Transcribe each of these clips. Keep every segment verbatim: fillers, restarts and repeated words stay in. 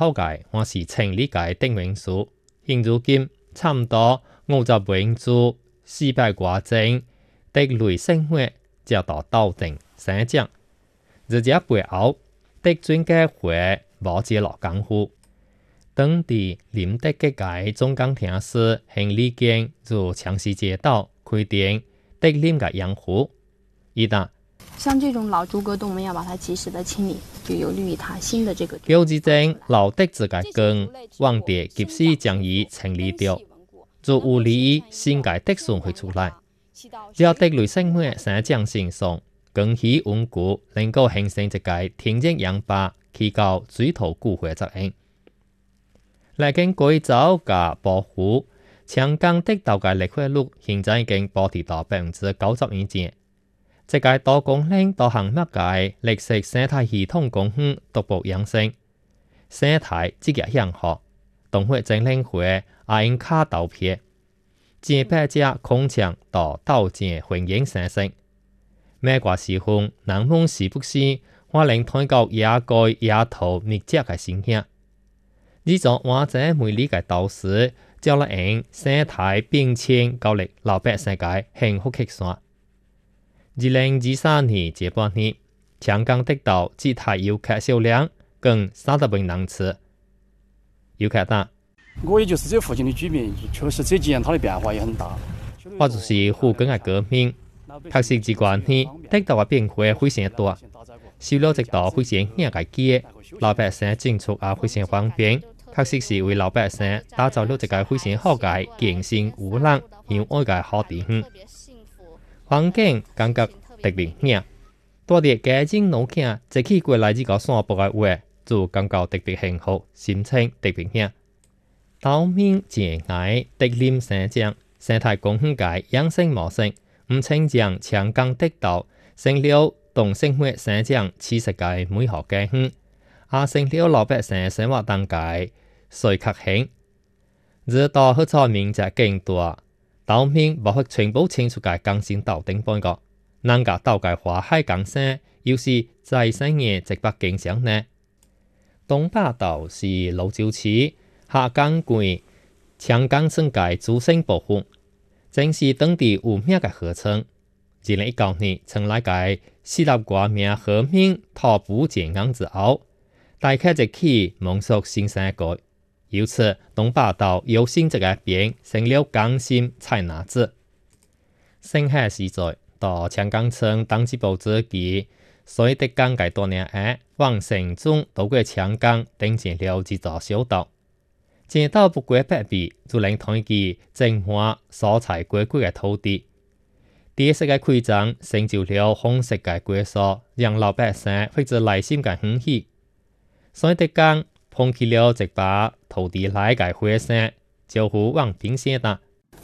好嘅，我是清理嘅定名數，現如今差唔多五十名組四百多種地雷生活就到到定生長，而且背後的專家會冇接落功夫。當地林德嘅嘅中港廳是行李間就強勢街道規定地林嘅養護，一旦像這種老豬閣洞，我們要把它及時的清理，就有利於它新的這個。 標誌證老的自嘅根，往地及時將伊清理掉，就有利於新嘅的順會出來。只要地雷生活生長成熟，根基穩固，能夠形成一個天然養壩，起到水土固化作用。嚟緊改造嘅保護，長江的道嘅綠化率現在已經保持到百分之九十以上。這個多功能多項目嘅綠色生態系統公園逐步養成，生態積極向好，動物整領會阿應卡投票，幾百隻孔雀到鬥戰歡迎生成。美國時空南風時不時，我能睇到野雞野兔密集嘅現象。呢種我者每理嘅導師，就嚟用生態變遷教力老百姓嘅幸福曲線。二零二三年這半年，長江的道自體遊客數量更三十萬人次。遊客大， 我也就是這附近的居民，確實這幾年它的變化也很大。 我就是湖廣嘅革命，拍攝機關呢，的道嘅變化非常大，修了一道非常硬嘅街，老百姓進出也非常方便，確實是為老百姓打造了一個非常好嘅健身無人有愛嘅好地方。環境感覺特別靚，多啲家境老囝一起過來呢個散步嘅話，就感覺特別幸福，心情特別靚。島面靜謐，地林生長，生態公園嘅養生模式，唔稱將長江的道成了動生活生長趨勢嘅美好景象，也成了老百姓生活當嘅水確興。而到好彩面積更大。島面包括全部清楚嘅更新島頂半個，能夠島嘅花海更新，又是再生嘅值得景象呢。東巴島是蘆洲市下江區長江村嘅主城部分，正是當地有名嘅河村。二零一九年成立嘅四十多名河民徒步健行之後，大家就去蒙索新生活。由此，東巴島有新這個變成了江心採拿子。盛夏時在到長江村當支部之機，所以的江界多年下往城中渡過長江，登進了一座小島。街道不過百米，就能睇見正花蔬菜果果嘅土地。第四個規章成就了紅色嘅果蔬，讓老百姓非常內心嘅歡喜。所以的江捧起了一把土地來嘅火聲，就乎往邊線打。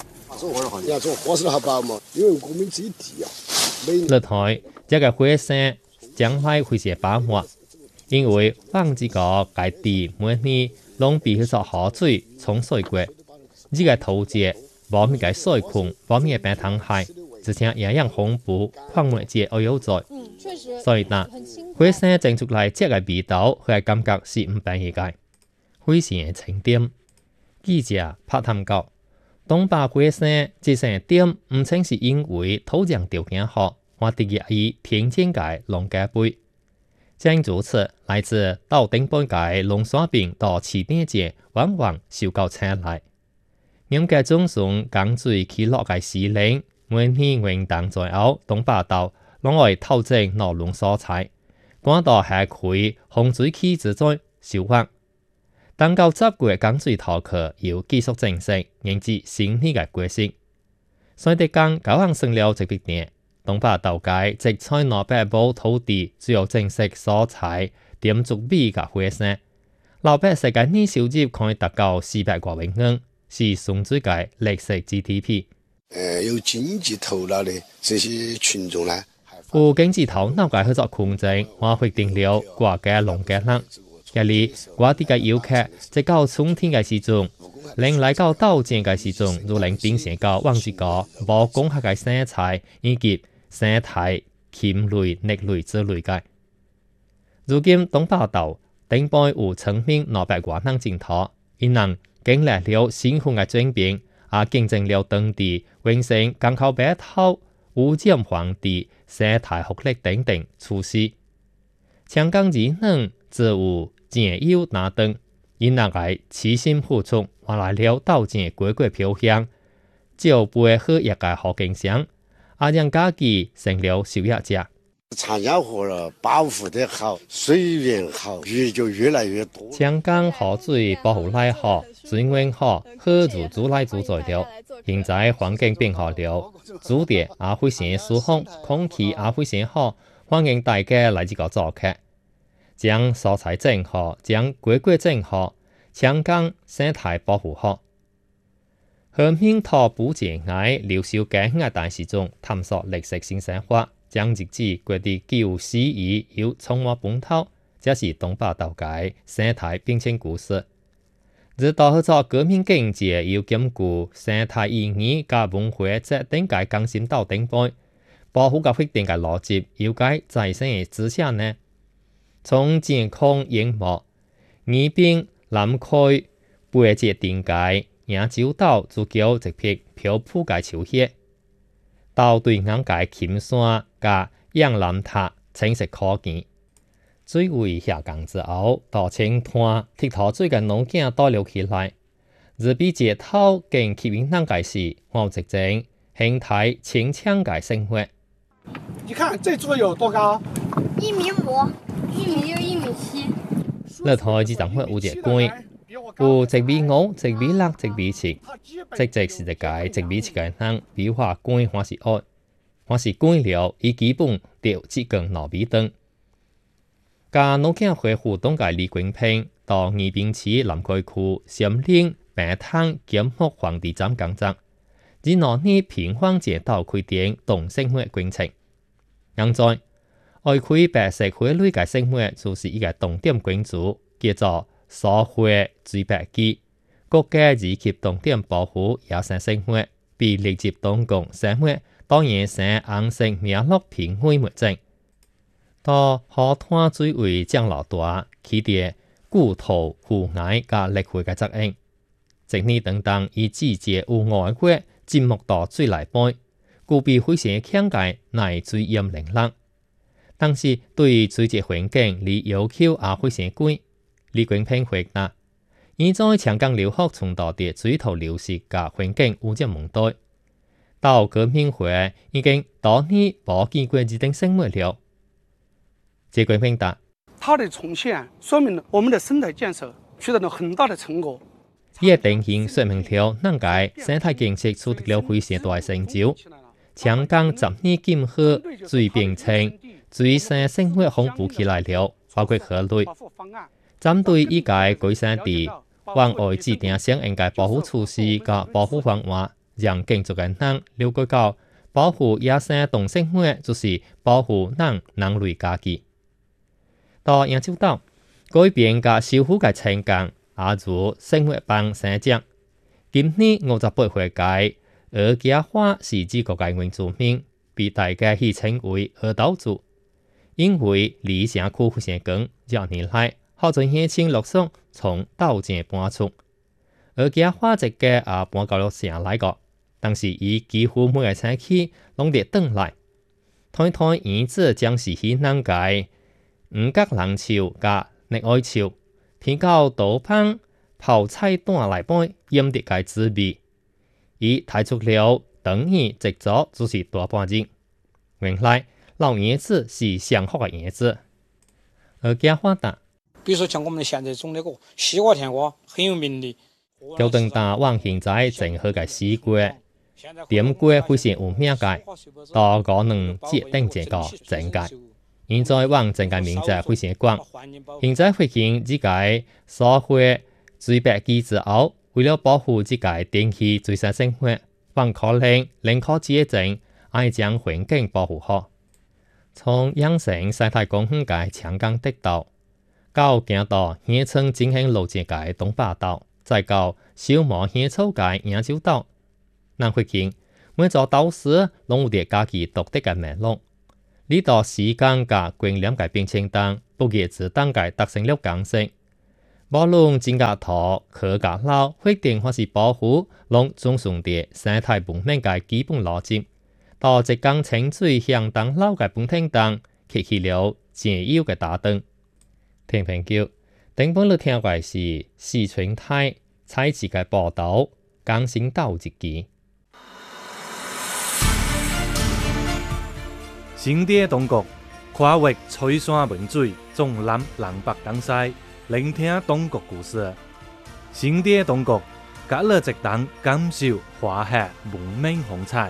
落台這個火聲將來會是把握，因為往這個界地每年攏必須河水沖水過，呢個土地冇咩嘅水庫，冇咩嘅平海，而且營養豐富，礦物質又有在。所以呢，火聲整出來這個味道，佢係感覺是唔平易嘅，非常清甜。記者拍探到，東巴火聲這成點唔淨是因為土壤條件好，或者以天然嘅農家杯。正如此，來自島頂半嘅農產品到起點節，往往收購車來。因嘅種種降水起落嘅時令，每年運動在後，東巴島攏會透證農農蔬菜，趕到下區洪水期之中收穫。當到十月降水頭殼要繼續正式，迎接新年嘅過節。所以哋講九行成了一筆點，東巴島界即採納北部土地主要正式蔬菜點足米嘅火聲，老百姓嘅年收入可以達到四百多萬元，是上水嘅歷史 G D P。 誒，有經濟頭腦的這些群眾呢， 有經濟頭腦嘅合作空間，我決定了國家農家人。一哩，我哋嘅遊客即到春天嘅時陣，能來到島前嘅時陣，就能品嘗到往一個無公客嘅生菜以及生態、禽類、肉類之類嘅。如今東巴島頂輩有成名兩百多人進土，因人經歷了辛苦嘅轉變，也見證了當地完成港口碼頭、烏佔皇帝、生態福利等等措施。香港人能自有前有拿等，因人嘅齊心付出，換來了鬥前規規飄香，就背好一個好景象，也讓家己成了受益者。 長江河了，保護得好，水源好，魚就越來越多。 香港河水保護來好，水源好，河如煮來煮在了。現在環境變好了，住地也非常舒服，空氣也非常好，歡迎大家來這個做客。將蔬菜種好，將水果種好，香港生態保護好。和平徒步節愛留守嘅喺大時中探索歷史新生活。將日子過得舊詩意又充滿本土，這是東北道嘅生態變遷故事。而到合作革命經濟又兼顧生態意義和文化節等嘅更新到頂背，保護嘅決定嘅邏輯要該在生嘅之下呢？從健康煙幕、宜賓、南開、背節定界、亞洲島足球一片漂浮嘅潮血。到對眼界黔山甲仰南塔清晰可見，水位下降之後，到青灘鐵頭水嘅路徑倒流起來，而比街頭更吸引人嘅是黃直正形態清強嘅生活。 你看這豬有多高？ 一米五，一米六，一米七。 呢台自動會有隻龜，有一米五、一米六、一米七，即即是一個一米七嘅人，比話龜還是矮，還是龜了，伊基本就只根兩米長。甲農業會互動嘅李冠平到宜賓市南開區三嶺平灘檢學皇帝站工作，以兩年平方街道開展動生活工程。現在愛開白石會類嘅生活就是一個重點關注，叫做社會水白基，國家以及重點保護野生生活，比立即當局生活當然生硬性名錄平會沒證。到河灘水位降落大，起啲固土護崖加力會嘅責任。整年等等以季節有外國節目到水來背，故必非常強解乃水淹零落。但是對水質環境你要求也非常貴。李冠平回答：現在香港留學重蹈的水土流失加環境污染問題，到革命會已經多年冇見過這種生活了。這冠平答： 它的重現說明了我們的生態建設取得了很大的成果。 也定性說明了能解生態建設取得了非常大成就。香港十年檢核水變清，水生生活豐富起來了，包括河類。針對依個改善地往外指定相應嘅保護措施及保護方案，讓建築嘅人了解到保護野生動生活就是保護人人類家己。到揚州島改變及修復嘅情感，也如生活幫生長。今年五十八歲嘅鵝家花是指國嘅原住民，被大家戲稱為鵝島族，因為離城區非常近，廿年來好多鄉親陸續從島前搬出。鵝家花一個也搬到了城來個，但是伊幾乎每個星期攏得轉來。睇睇園子將是去南界五角蘭樹加溺愛樹，偏到豆香泡菜蛋來杯，飲得個滋味。伊提出了等於直咗就是大半日。原來老椰子是上好嘅椰子。鵝家花答： 比如說像我們現在種那個西瓜甜瓜，很有名的。 高等大往現在種好嘅西瓜，點瓜非常有名嘅，到個能接定這個整界。現在往整界面積非常廣，現在發現這個社會水白基之後，為了保護這個電氣水生生活，往可能令可接整，愛將環境保護好。從養成生態公園嘅長江鐵道，到行到縣城進行路線嘅東北道，再到小磨縣草嘅揚州島，能發現每座島市攏有啲家己獨特嘅脈絡。呢度時間嘅觀念嘅變遷當， 不業自當界達成了共識。無論政界圖客家佬決定或是保護，讓種上的生態文明嘅基本邏輯，到一江清水向東佬嘅本廳當，揭起了重要嘅打燈。聽朋友，頂本你聽過是四川台採自嘅報道，更新到一期。 新地當局跨越翠山文水，縱覽南北東西，聆聽當局故事。新地當局隔了一檔感受華夏文明風采。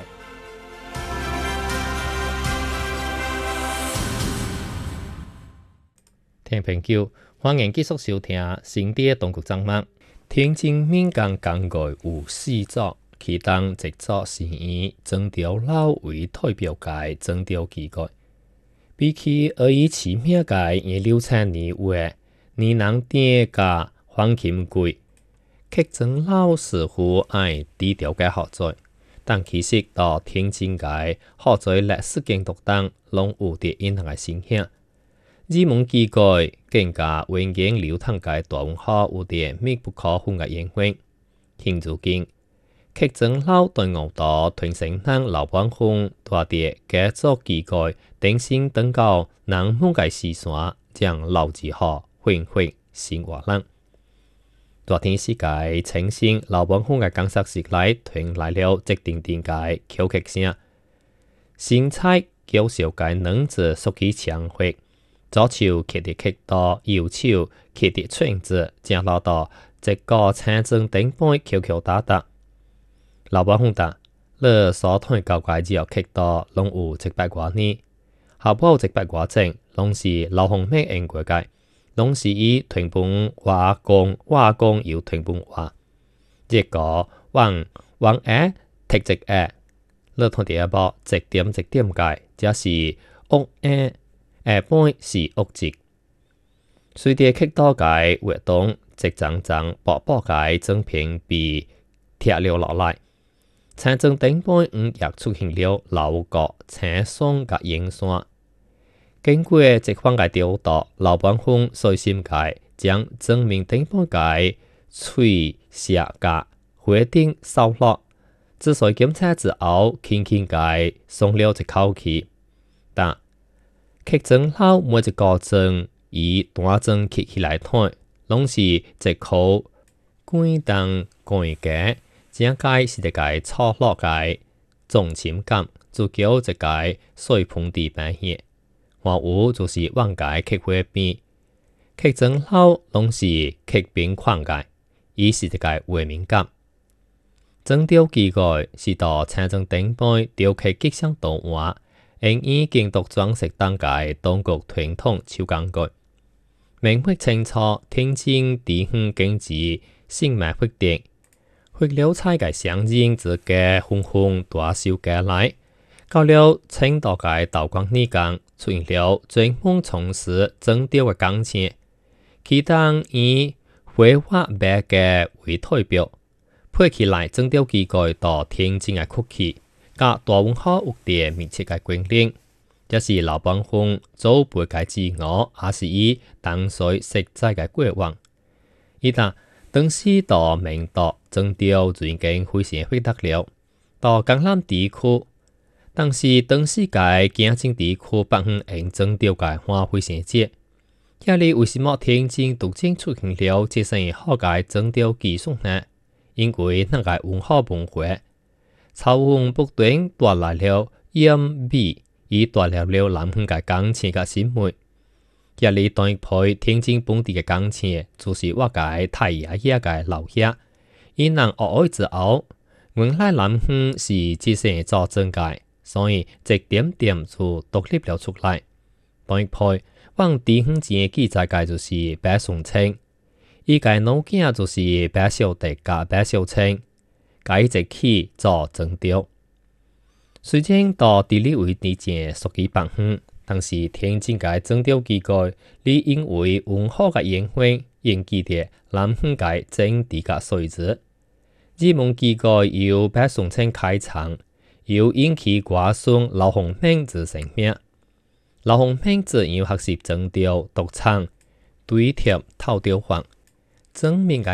聽朋友，歡迎繼續收聽新地當局節目。天津民間工具有四組，其中一組是以徵調佬為代表嘅徵調機構。比起而以起名嘅以六千年為你能點嘅黃金貴，客徵佬似乎愛低調嘅合作，但其實到天津嘅合作歷史經讀當，攏有啲隱含嘅影響。日門機構更加永遠流通嘅大文化有啲密不可分嘅影響。現如今，客徵佬對我島團成人老板風大啲嘅做機構，定先等到南門嘅時線，將老字號混混新華人。大天時界呈現老板風嘅工作室內傳來了一定定嘅口劇聲，新菜叫小嘅能子熟起強化。左手揢啲曲刀，右手揢啲串子，正落到一個青針頂背敲敲打打。老闆講答，你所睇教界只有曲刀，攏有一百多年，後補一百多種，攏是老紅咩英國界，攏是以屯本話工話工要屯本話，一個往往誒剔一誒，你睇第一步一點一點界，這是屋誒。下半是屋籍，隨着曲刀界活動，一張張薄薄界整片被貼了落來。青針頂半五也出現了樓閣、青松嘅影線。經過一番嘅調度，老闆風細心界將正面頂半界碎石架回定掃落，仔細檢查之後，輕輕界鬆了一口氣，但客徵佬每一個針以單針揢起來睇，攏是一口滾動滾嘅，正解是一個錯落嘅重情感，就叫一個水盆地板嘢。還有就是往界客花邊，客徵佬攏是客邊框嘅，伊是一個畫面感。徵調機構是到青針頂背調客吉祥動畫。因以經讀裝飾當界當局傳統手工具，明確清楚天津地方經濟性賣活動，活了菜嘅相應自嘅紅紅大小嘅來，到了青島嘅道光年間，出現了專門從事徵調嘅工程，其中以繪畫白嘅為代表，配起來徵調機構到天津嘅曲奇。甲大文化有啲密切嘅關聯，這是老闆風做背嘅自我，也是以當水實在嘅過往。伊旦當時到明道徵調就已經非常發達了，到江南地區，但是當時嘅京津地區北方因徵調嘅花非常少。這裡為什麼天津獨漸出現了這些好嘅徵調技術呢？因為那個文化文化。朝鮮不斷帶來了艷美，以帶來了南方嘅工錢嘅審美。這裡當配天津本地嘅工錢，就是我嘅太爺爺嘅老爺。因人學愛之後，原來南方是這些做正界，所以一點點就獨立了出來。當配往地方前記載嘅就是白松青，伊個老囝就是白小弟加白小青。改一起做徵調，雖然到地理位置正屬於北方，但是天津嘅徵調機構，你因為文化嘅影響，引起嘅南方嘅政治嘅衰退。日門機構由白松青開場，又引起瓜孫老紅名之成名。 老方面怎樣學習整條獨唱、對貼透條黃，證明